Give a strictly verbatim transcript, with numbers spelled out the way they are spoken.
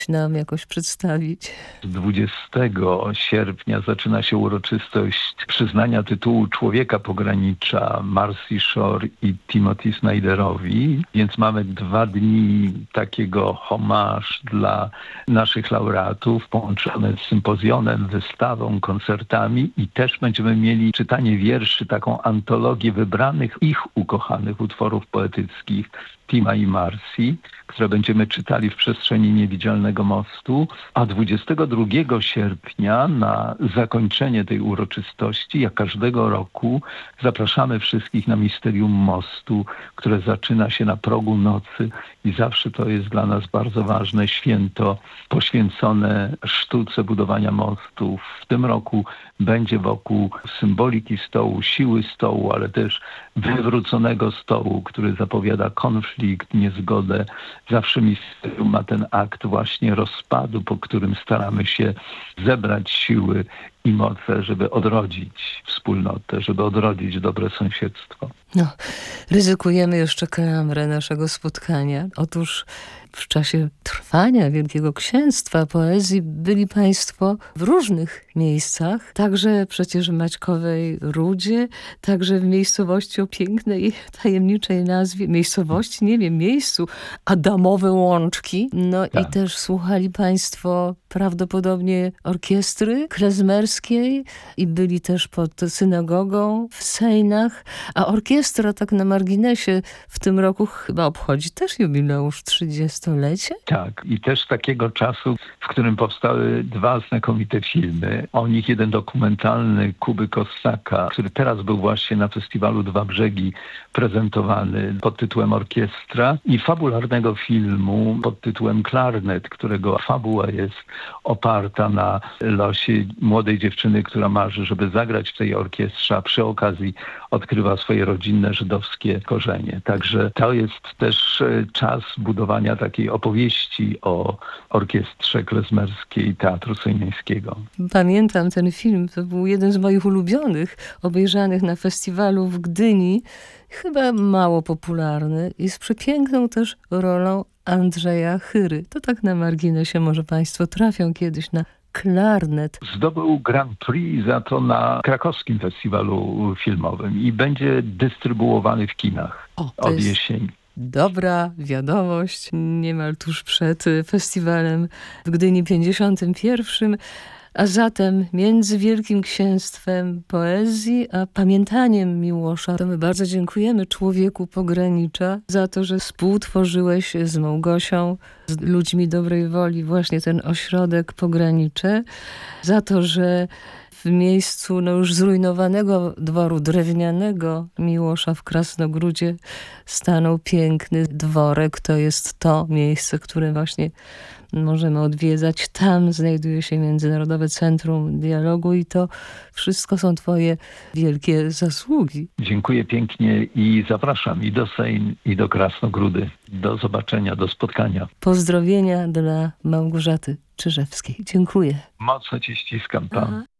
nam jakoś przedstawić? dwudziestego sierpnia zaczyna się uroczystość przyznania tytułu Człowieka Pogranicza Marcy Shore i Timothy Snyderowi, więc mamy dwa dni takiego homaż dla naszych laureatów, połączone z sympozjonem, wystawą, koncertami i też będziemy mieli czytanie wierszy, taką antologię wybranych ich ukochanych utworów poetyckich Tima i Marcy, które będziemy czytali w przestrzeni Niewidzialnego Mostu, a dwudziestego drugiego sierpnia na zakończenie tej uroczystości, jak każdego roku, zapraszamy wszystkich na Misterium Mostu, które zaczyna się na progu nocy i zawsze to jest dla nas bardzo ważne święto poświęcone sztuce budowania mostów. W tym roku będzie wokół symboliki stołu, siły stołu, ale też wywróconego stołu, który zapowiada konflikt, niezgodę. Zawsze misterium ma ten akt właśnie rozpadu, po którym staramy się zebrać siły i moce, żeby odrodzić wspólnotę, żeby odrodzić dobre sąsiedztwo. No, ryzykujemy jeszcze klamrę naszego spotkania. Otóż w czasie trwania Wielkiego Księstwa Poezji byli Państwo w różnych miejscach, także przecież w Maćkowej Rudzie, także w miejscowości o pięknej, tajemniczej nazwie, miejscowości, nie wiem, miejscu, Adamowe Łączki. No tak. I też słuchali Państwo prawdopodobnie orkiestry klezmerskiej i byli też pod synagogą w Sejnach, a orkiestra tak na marginesie w tym roku chyba obchodzi też jubileusz trzydziestolecie? Tak, i też takiego czasu, w którym powstały dwa znakomite filmy. O nich jeden dokumentalny Kuby Kossaka, który teraz był właśnie na festiwalu Dwa Brzegi prezentowany pod tytułem Orkiestra, i fabularnego filmu pod tytułem Klarnet, którego fabuła jest oparta na losie młodej dziewczyny, która marzy, żeby zagrać w tej orkiestrze, a przy okazji odkrywa swoje rodzinne żydowskie korzenie. Także to jest też czas budowania takiej opowieści o orkiestrze klezmerskiej Teatru Sejneńskiego. Pamiętam ten film, to był jeden z moich ulubionych, obejrzanych na festiwalu w Gdyni, chyba mało popularny i z przepiękną też rolą Andrzeja Chyry. To tak na marginesie, może Państwo trafią kiedyś na Klarnet. Zdobył Grand Prix za to na krakowskim festiwalu filmowym i będzie dystrybuowany w kinach o, od jest... jesieni. Dobra wiadomość, niemal tuż przed festiwalem w Gdyni pięćdziesiątym pierwszym. A zatem między Wielkim Księstwem Poezji a pamiętaniem Miłosza to my bardzo dziękujemy Człowieku Pogranicza za to, że współtworzyłeś z Małgosią, z ludźmi dobrej woli właśnie ten ośrodek Pogranicze, za to, że w miejscu no już zrujnowanego dworu drewnianego Miłosza w Krasnogródzie stanął piękny dworek. To jest to miejsce, które właśnie możemy odwiedzać. Tam znajduje się Międzynarodowe Centrum Dialogu i to wszystko są Twoje wielkie zasługi. Dziękuję pięknie i zapraszam i do Sejn, i do Krasnogródy. Do zobaczenia, do spotkania. Pozdrowienia dla Małgorzaty Czyżewskiej. Dziękuję. Mocno Cię ściskam tam. Aha.